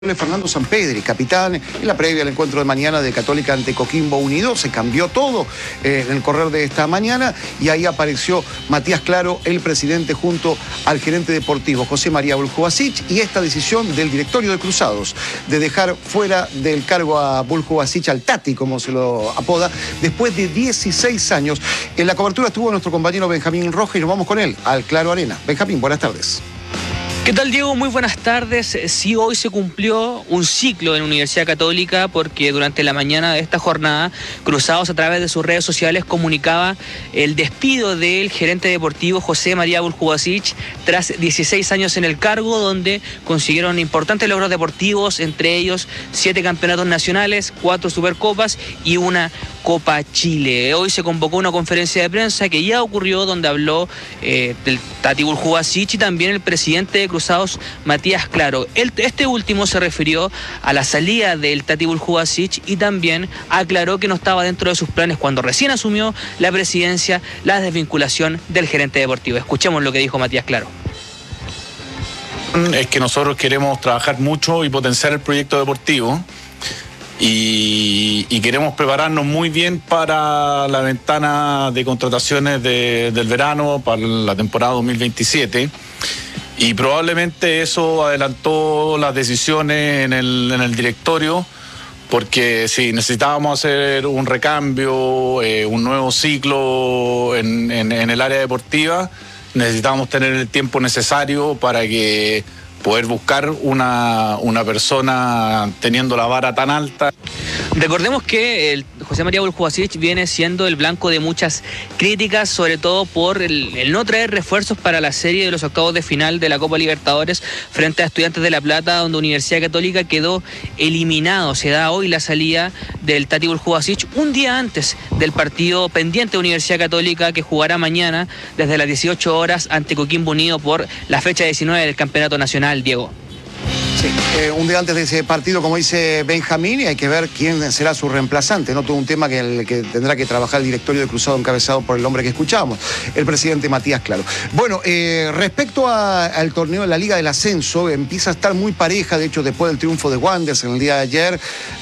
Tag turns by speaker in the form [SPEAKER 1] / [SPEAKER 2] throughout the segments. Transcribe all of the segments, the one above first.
[SPEAKER 1] Fernando Sampedri, capitán, en la previa al encuentro de mañana de Católica ante Coquimbo Unido. Se cambió todo en el correr de esta mañana y ahí apareció Matías Claro, el presidente, junto al gerente deportivo José María Buljubasic, y esta decisión del directorio de Cruzados de dejar fuera del cargo a Buljubasic, al Tati, como se lo apoda, después de 16 años. En la cobertura estuvo nuestro compañero Benjamín Rojas y nos vamos con él al Claro Arena. Benjamín, buenas tardes.
[SPEAKER 2] ¿Qué tal, Diego? Muy buenas tardes. Sí, hoy se cumplió un ciclo en Universidad Católica porque durante la mañana de esta jornada, Cruzados a través de sus redes sociales comunicaba el despido del gerente deportivo José María Buljubasic tras 16 años en el cargo, donde consiguieron importantes logros deportivos, entre ellos 7 campeonatos nacionales, 4 supercopas y una Copa Chile. Hoy se convocó una conferencia de prensa que ya ocurrió, donde habló del Tati Buljubasic y también el presidente de Cruzados, Matías Claro. Este último se refirió a la salida del Tati Buljubasic y también aclaró que no estaba dentro de sus planes cuando recién asumió la presidencia la desvinculación del gerente deportivo. Escuchemos lo que dijo Matías Claro.
[SPEAKER 3] Es que nosotros queremos trabajar mucho y potenciar el proyecto deportivo. Y queremos prepararnos muy bien para la ventana de contrataciones del verano, para la temporada 2027. Y probablemente eso adelantó las decisiones en el directorio, porque sí, necesitábamos hacer un recambio, un nuevo ciclo en el área deportiva. Necesitábamos tener el tiempo necesario para que poder buscar una persona teniendo la vara tan alta.
[SPEAKER 2] Recordemos que el José María Buljubasic viene siendo el blanco de muchas críticas, sobre todo por el no traer refuerzos para la serie de los octavos de final de la Copa Libertadores frente a Estudiantes de La Plata, donde Universidad Católica quedó eliminado. Se da hoy la salida del Tati Buljubasic un día antes del partido pendiente de Universidad Católica, que jugará mañana desde las 18 horas ante Coquimbo Unido por la fecha 19 del Campeonato Nacional, Diego.
[SPEAKER 1] Sí, un día antes de ese partido, como dice Benjamín, y hay que ver quién será su reemplazante, ¿no? Todo un tema que tendrá que trabajar el directorio de Cruzado, encabezado por el hombre que escuchábamos, el presidente Matías Claro. Bueno, respecto al torneo de la Liga del Ascenso, empieza a estar muy pareja. De hecho, después del triunfo de Wanderers en el día de ayer,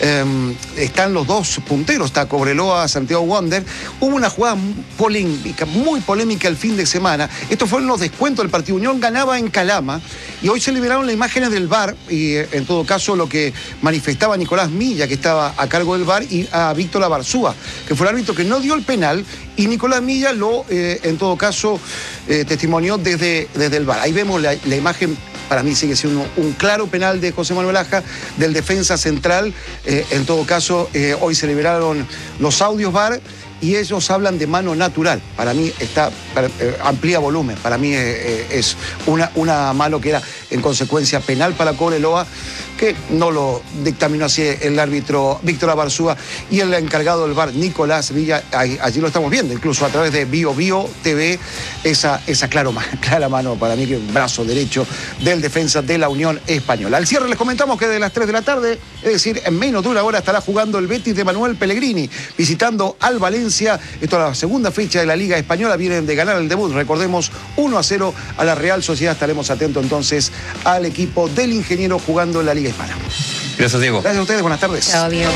[SPEAKER 1] están los dos punteros, está Cobreloa, Santiago Wander. Hubo una jugada polémica, muy polémica el fin de semana. Estos fueron los descuentos del partido. Unión ganaba en Calama y hoy se liberaron las imágenes del VAR, y en todo caso lo que manifestaba Nicolás Milla, que estaba a cargo del VAR, y a Víctor Abarzúa, que fue el árbitro que no dio el penal, y Nicolás Milla lo, en todo caso, testimonió desde el VAR. Ahí vemos la imagen. Para mí sigue siendo un claro penal de José Manuel Aja, del defensa central. En todo caso, hoy se liberaron los audios VAR y ellos hablan de mano natural. Para mí amplía volumen. Para mí es una mano que era en consecuencia penal para Cobreloa, que no lo dictaminó así el árbitro Víctor Abarzúa, y el encargado del VAR, Nicolás Villa. Allí lo estamos viendo, incluso a través de Bio TV, esa clara mano, para mí, que brazo derecho del defensa de la Unión Española. Al cierre les comentamos que de las 3 de la tarde, es decir, en menos de una hora, estará jugando el Betis de Manuel Pellegrini, visitando al Valencia. Esto es la segunda fecha de la Liga Española. Vienen de ganar el debut, recordemos, 1-0 a la Real Sociedad. Estaremos atentos entonces al equipo del ingeniero jugando en la Liga Hispana.
[SPEAKER 4] Gracias, Diego.
[SPEAKER 1] Gracias a ustedes, buenas tardes.
[SPEAKER 5] Chao, Diego.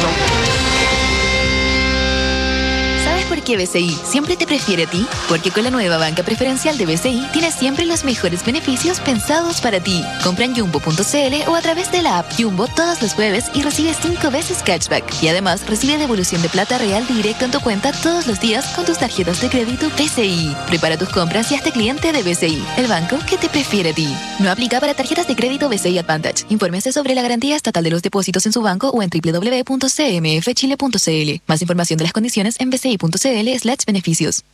[SPEAKER 5] ¿Sabes por qué BCI siempre te prefiere a ti? Porque con la nueva banca preferencial de BCI tienes siempre los mejores beneficios pensados para ti. Compra en Jumbo.cl o a través de la app Jumbo todos los jueves y recibe 5 veces cashback. Y además recibe devolución de plata real directo en tu cuenta todos los días con tus tarjetas de crédito BCI. Prepara tus compras y hazte cliente de BCI, el banco que te prefiere a ti. No aplica para tarjetas de crédito BCI Advantage. Infórmese sobre la garantía estatal de los depósitos en su banco o en www.cmfchile.cl. Más información de las condiciones en bci.cl/beneficios.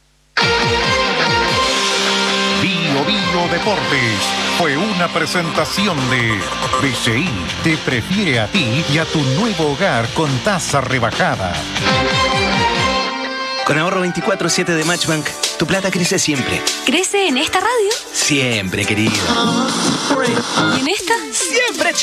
[SPEAKER 6] Bio Deportes fue una presentación de BCI te prefiere a ti y a tu nuevo hogar con tasa rebajada.
[SPEAKER 7] Con ahorro 24/7 de Matchbank, tu plata crece siempre.
[SPEAKER 8] ¿Crece en esta radio?
[SPEAKER 7] Siempre, querido.
[SPEAKER 8] ¿Y en esta?
[SPEAKER 7] ¡Siempre!